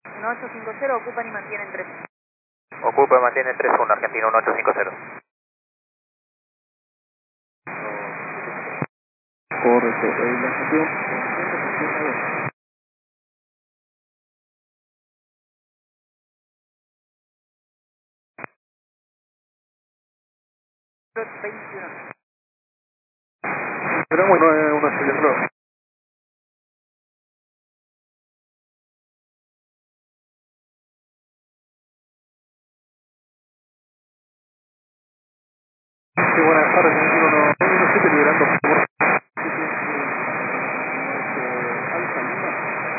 1850, ocupan y mantienen 3. Ocupa y mantiene 3-1, Argentina 1850. Correcto, la estación. Pero 21. Tenemos una señal. Sí, buenas tardes,